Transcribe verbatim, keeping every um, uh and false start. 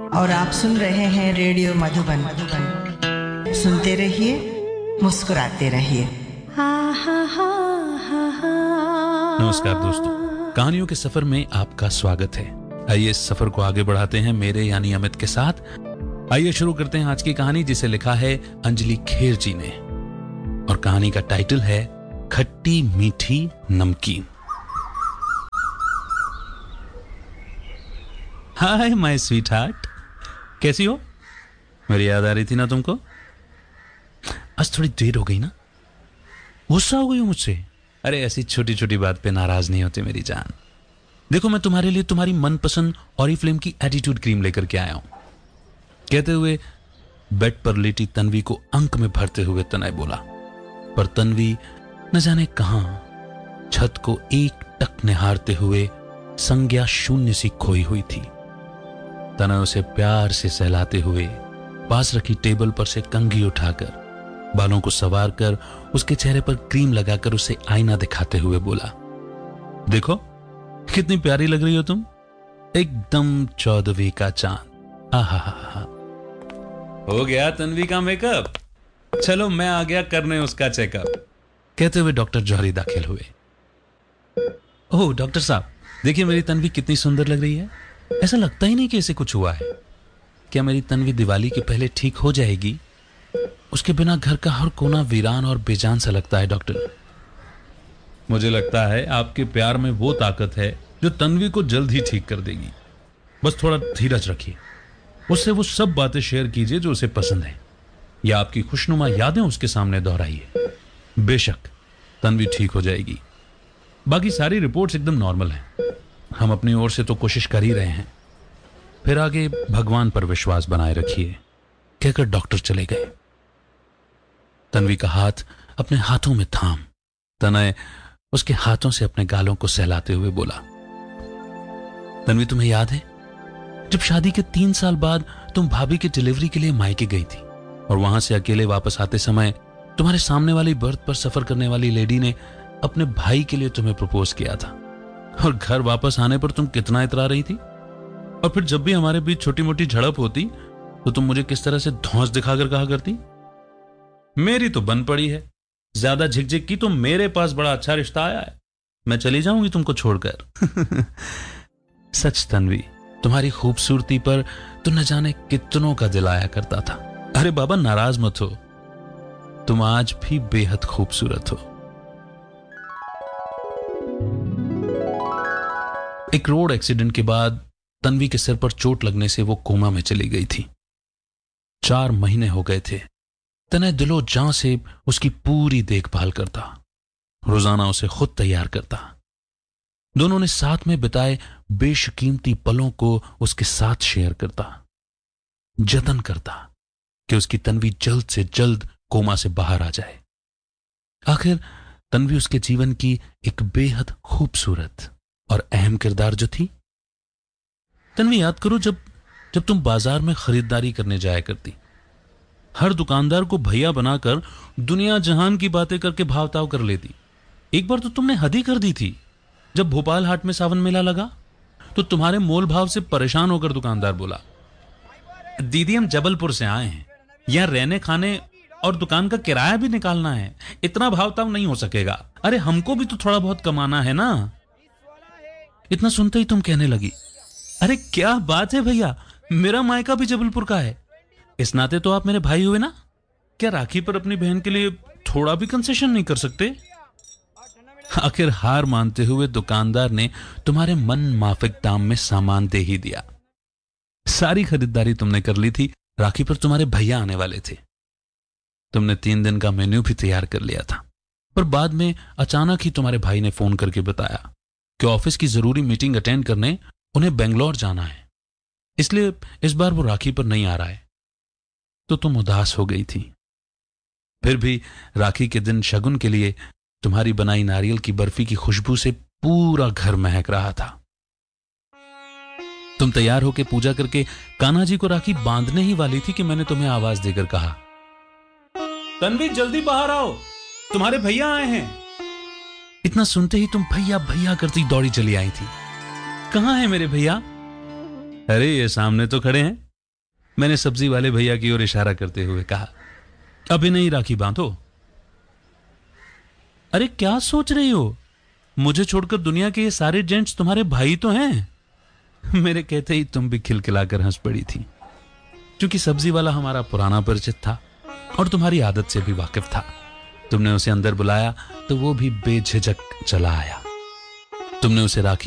और आप सुन रहे हैं रेडियो मधुबन। सुनते रहिए, मुस्कुराते रहिए। नमस्कार दोस्तों, कहानियों के सफर में आपका स्वागत है। आइए इस सफर को आगे बढ़ाते हैं मेरे यानी अमित के साथ। आइए शुरू करते हैं आज की कहानी, जिसे लिखा है अंजलि खेर जी ने, और कहानी का टाइटल है खट्टी मीठी नमकीन। हाय माय स्वीट हार्ट, कैसी हो? मेरी याद आ रही थी ना तुमको? आज थोड़ी देर हो गई ना? गुस्सा हो गई हो मुझसे? अरे ऐसी छोटी छोटी बात पे नाराज नहीं होते मेरी जान। देखो, मैं तुम्हारे लिए तुम्हारी मनपसंद ऑरिफ्लेम की एटीट्यूड क्रीम लेकर के आया हूं। कहते हुए बेड पर लेटी तन्वी को अंक में भरते हुए तनय बोला, पर तन्वी न जाने कहां छत को एक टक निहारते हुए संज्ञा शून्य सी खोई हुई थी। तनय उसे प्यार से सहलाते हुए पास रखी टेबल पर से कंघी उठाकर बालों को संवार कर उसके चेहरे पर क्रीम लगाकर उसे आईना दिखाते हुए बोला, देखो कितनी प्यारी लग रही हो तुम, एकदम चौदहवीं का चांद। आहा हा हा। हो गया तन्वी का मेकअप, चलो मैं आ गया करने उसका चेकअप। कहते हुए डॉक्टर जौहरी दाखिल हुए। ओह डॉक्टर साहब, देखिए मेरी तन्वी कितनी सुंदर लग रही है। ऐसा लगता ही नहीं कि इसे कुछ हुआ है। क्या मेरी तन्वी दिवाली के पहले ठीक हो जाएगी? उसके बिना घर का हर कोना वीरान और बेजान सा लगता है डॉक्टर। मुझे लगता है आपके प्यार में वो ताकत है जो तन्वी को जल्द ही ठीक कर देगी। बस थोड़ा धीरज रखिए, उससे वो सब बातें शेयर कीजिए जो उसे पसंद है, या आपकी खुशनुमा यादें उसके सामने दोहराइए। बेशक तन्वी ठीक हो जाएगी। बाकी सारी रिपोर्ट्स एकदम नॉर्मल हैं। हम अपनी ओर से तो कोशिश कर ही रहे हैं। फिर आगे भगवान पर विश्वास बनाए रखिए, कहकर डॉक्टर चले गए। तन्वी का हाथ अपने हाथों में थाम तनय उसके हाथों से अपने गालों को सहलाते हुए बोला, तन्वी तुम्हें याद है जब शादी के तीन साल बाद तुम भाभी की डिलीवरी के लिए मायके गई थी, और वहां से अकेले वापस आते समय तुम्हारे सामने वाली बर्थ पर सफर करने वाली लेडी ने अपने भाई के लिए तुम्हें प्रपोज किया था, और घर वापस आने पर तुम कितना इतरा रही थी, और फिर जब भी हमारे बीच छोटी मोटी झड़प होती तो तुम मुझे किस तरह से धौंस दिखाकर कहा करती, मेरी तो बन पड़ी है, ज्यादा झिकझिक की तो मेरे पास बड़ा अच्छा रिश्ता आया है, मैं चली जाऊंगी तुमको छोड़कर। सच तन्वी, तुम्हारी खूबसूरती पर तो न जाने कितनों का दिल आया करता था। अरे बाबा नाराज मत हो, तुम आज भी बेहद खूबसूरत हो। एक रोड एक्सीडेंट के बाद तन्वी के सिर पर चोट लगने से वो कोमा में चली गई थी। चार महीने हो गए थे। तनय दिलो जान से उसकी पूरी देखभाल करता, रोजाना उसे खुद तैयार करता। दोनों ने साथ में बिताए बेशकीमती पलों को उसके साथ शेयर करता, जतन करता कि उसकी तन्वी जल्द से जल्द कोमा से बाहर आ जाए। आखिर तन्वी उसके जीवन की एक बेहद खूबसूरत और अहम किरदार जो थी। तन्वी, याद करो जब जब तुम बाजार में खरीदारी करने जाया करती, हर दुकानदार को भैया बनाकर दुनिया जहान की बातें करके भावताव कर लेती। एक बार तो तुमने हद ही कर दी थी। जब भोपाल हाट में सावन मेला लगा तो तुम्हारे मोल भाव से परेशान होकर दुकानदार बोला, दीदी हम जबलपुर से आए हैं, यहां रहने खाने और दुकान का किराया भी निकालना है, इतना भावताव नहीं हो सकेगा। अरे हमको भी तो थोड़ा बहुत कमाना है ना। इतना सुनते ही तुम कहने लगी, अरे क्या बात है भैया, मेरा मायका भी जबलपुर का है, इस नाते तो आप मेरे भाई हुए ना। क्या राखी पर अपनी बहन के लिए थोड़ा भी कंसेशन नहीं कर सकते? आखिर हार मानते हुए दुकानदार ने तुम्हारे मन माफिक दाम में सामान दे ही दिया। सारी खरीदारी तुमने कर ली थी, राखी पर तुम्हारे भैया आने वाले थे। तुमने तीन दिन का मेन्यू भी तैयार कर लिया था, पर बाद में अचानक ही तुम्हारे भाई ने फोन करके बताया कि ऑफिस की जरूरी मीटिंग अटेंड करने उन्हें बेंगलोर जाना है, इसलिए इस बार वो राखी पर नहीं आ रहा है। तो तुम उदास हो गई थी। फिर भी राखी के दिन शगुन के लिए तुम्हारी बनाई नारियल की बर्फी की खुशबू से पूरा घर महक रहा था। तुम तैयार होकर पूजा करके कान्हा जी को राखी बांधने ही वाली थी कि मैंने तुम्हें आवाज देकर कहा, तन्वी जल्दी बाहर आओ, तुम्हारे भैया आए हैं। इतना सुनते ही तुम भैया भैया करती दौड़ी चली आई थी। कहां है मेरे भैया? अरे ये सामने तो खड़े हैं, मैंने सब्जी वाले भैया की ओर इशारा करते हुए कहा, अभी नहीं राखी बांधो। अरे क्या सोच रही हो, मुझे छोड़कर दुनिया के ये सारे जेंट्स तुम्हारे भाई तो हैं। मेरे कहते ही तुम भी खिलखिलाकर हंस पड़ी थी, क्योंकि सब्जी वाला हमारा पुराना परिचित था और तुम्हारी आदत से भी वाकिफ था। तुमने उसे अंदर बुलाया तो वो भी बेझिझक चला आया। तुमने उसे राखी